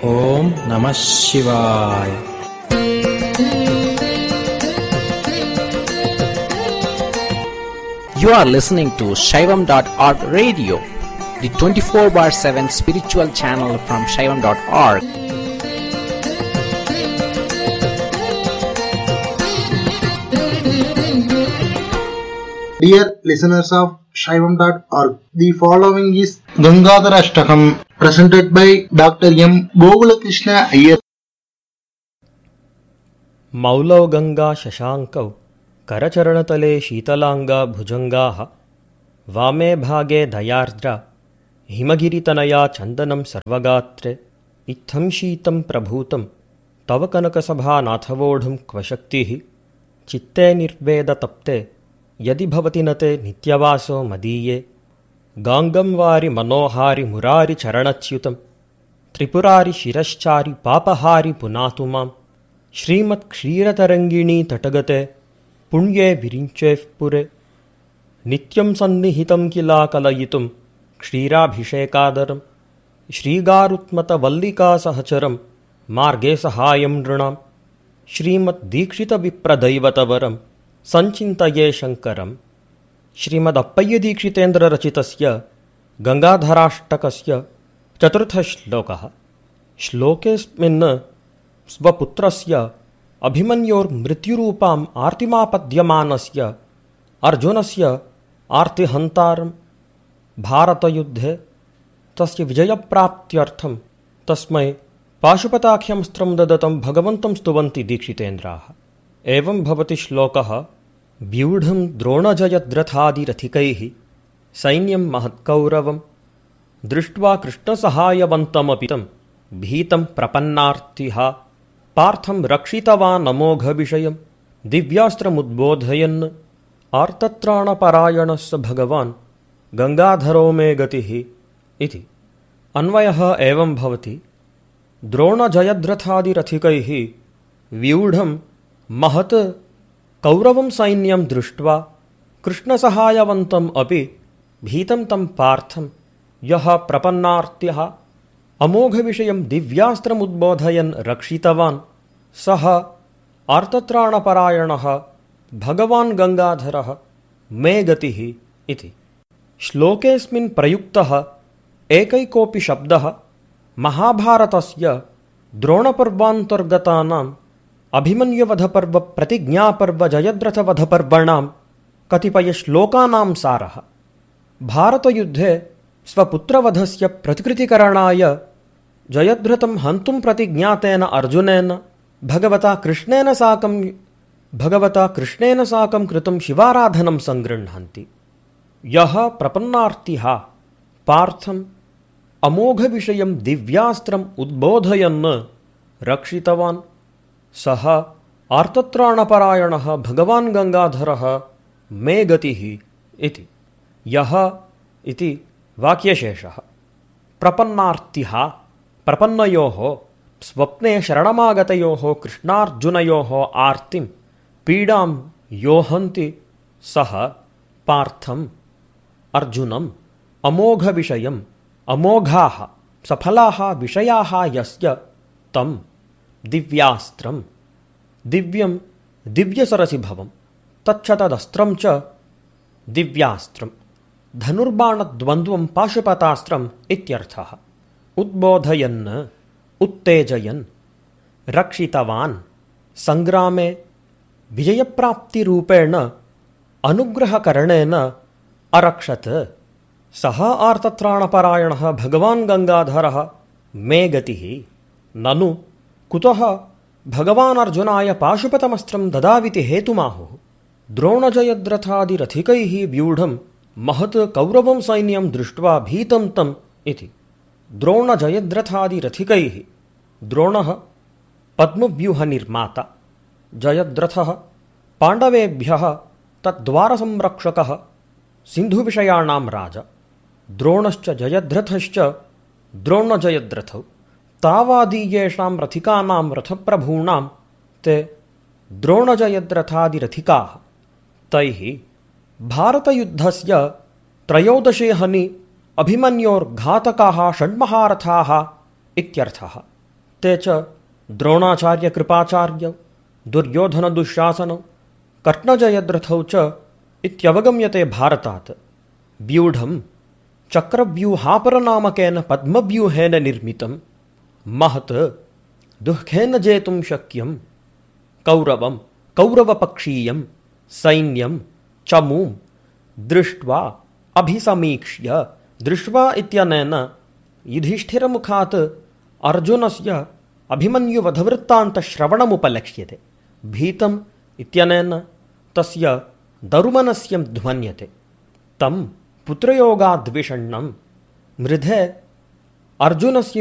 Om Namah Shivaya. You are listening to Shaivam.org radio, the 24/7 spiritual channel from Shaivam.org. Dear listeners of Shaivam.org, the following is Gangadhara Ashtakam, presented by Dr. M. Gogulakrishna Iyer. मौलौ Ganga शशांकौ करचरणतले शीतलांगा भुजंगाः वामे भागे दयार्द्रा हिमगिरितनया चन्दनं सर्वगात्रे इत्थं शीतं प्रभूतं तव कनकसभा नाथवोढुं क्व शक्तिः चित्ते निर्वेदतप्ते यदि भवति न ते नित्यवासो मदीये गांगं वारि मनोहारि मुरारि चरणच्युतं त्रिपुरारि शिरश्चारि पापहारि पुनातु मां श्रीमत्क्षीरतरङ्गिणी तटगते पुण्ये विरिञ्चेः पुरे नित्यं सन्निहितं किला कलयितुं क्षीराभिषेकादरं श्रीगारुत्मतवल्लिकासहचरं मार्गे सहायं नृणां श्रीमद्दीक्षितविप्रदैवतवरं संचिन्तये शङ्करं श्रीमदप्पय्यदीक्षितेन्द्ररचितस्य गङ्गाधराष्टकस्य चतुर्थश्लोकः। श्लोकेऽस्मिन् स्वपुत्रस्य अभिमन्योर्मृत्युरूपाम् आर्तिमापद्यमानस्य अर्जुनस्य आर्तिहन्तारं भारतयुद्धे तस्य विजयप्राप्त्यर्थं तस्मै पाशुपताख्यमस्त्रं ददतं भगवन्तं स्तुवन्ति दीक्षितेन्द्राः। एवं भवति श्लोकः। व्यूढं द्रोणजयद्रथादिरथिकैः सैन्यं महत्कौरवं दृष्ट्वा कृष्णसहायवन्तमपि तं भीतं प्रपन्नार्तिः पार्थं रक्षितवान् अमोघविषयं दिव्यास्त्रमुद्बोधयन् आर्तत्राणपरायणः स भगवान् गङ्गाधरो मे गतिः इति। अन्वयः एवं भवति। द्रोणजयद्रथादिरथिकैः व्यूढं महत् कौरवं सैन्यं दृष्ट्वा कृष्णसहायवन्तम् अपि भीतं तं पार्थं यः प्रपन्नार्त्यः अमोघविषयं दिव्यास्त्रमुद्बोधयन् रक्षितवान् सः आर्तत्राणपरायणः भगवान् गङ्गाधरः मे गतिः इति। श्लोकेऽस्मिन् प्रयुक्तः एकैकोऽपि शब्दः महाभारतस्य द्रोणपर्वान्तर्गतानाम् अभिमन्युवधपर्व प्रतिज्ञापर्व जयद्रथवधपर्वणां कतिपयश्लोकानां सारः। भारतयुद्धे स्वपुत्रवधस्य प्रतिकृतिकरणाय जयद्रथं हन्तुं प्रतिज्ञातेन अर्जुनेन भगवता कृष्णेन साकं कृतं शिवाराधनं सङ्गृह्णन्ति। यः प्रपन्नार्तिः पार्थम् अमोघविषयं दिव्यास्त्रम् उद्बोधयन् रक्षितवान् सः आर्तत्राणपरायणः भगवान् गङ्गाधरः मे गतिः इति। यः इति वाक्यशेषः। प्रपन्नार्तिः प्रपन्नयोः स्वप्ने शरणमागतयोः कृष्णार्जुनयोः आर्तिं पीडां यो हन्ति सः पार्थम् अर्जुनम् अमोघविषयम् अमोघाः सफलाः विषयाः यस्य तं दिव्यास्त्रं दिव्यं दिव्यसरसिभवं तच्छतदस्त्रं च दिव्यास्त्रं धनुर्बाणद्वन्द्वं पाशुपतास्त्रम् इत्यर्थः। उद्बोधयन् उत्तेजयन् रक्षितवान् सङ्ग्रामे विजयप्राप्तिरूपेण अनुग्रहकरणेन अरक्षत् सः आर्तत्राणपरायणः भगवान् गङ्गाधरः मे गतिः। ननु कुतः भगवान् अर्जुनाय पाशुपतमस्त्रं ददाविति हेतुमाहुः। द्रोणजयद्रथादिरथिकैः व्यूढं महत् कौरवं सैन्यं दृष्ट्वा भीतं तम् इति। द्रोणजयद्रथादिरथिकैः द्रोणः पद्मव्यूहनिर्माता, जयद्रथः पाण्डवेभ्यः तद्वारसंरक्षकः, सिन्धुविषयाणां राजा। द्रोणश्च जयद्रथश्च द्रोणजयद्रथौ तावादीयेषां रथिकानां रथप्रभूणां ते द्रोणजयद्रथादिरथिकाः। तैः भारतयुद्धस्य त्रयोदशे हनि अभिमन्योर्घातकाः षण्महारथाः इत्यर्थः। ते च द्रोणाचार्यकृपाचार्यौ दुर्योधनदुःशासनौ कर्णजयद्रथौ च इत्यवगम्यते भारतात्। व्यूढं चक्रव्यूहापरनामकेन पद्मव्यूहेन निर्मितं महत् दुःखेन जेतुं शक्यं कौरवं कौरवपक्षीयं सैन्यं चमूं दृष्ट्वा अभिसमीक्ष्य दृष्ट्वा इत्यनेन युधिष्ठिरमुखात् अर्जुनस्य अभिमन्युवधवृत्तान्तश्रवणमुपलक्ष्यते। भीतम् इत्यनेन तस्य दरुमनस्यं ध्वन्यते। तं पुत्रयोगाद्विषण्णं मृधे अर्जुनस्य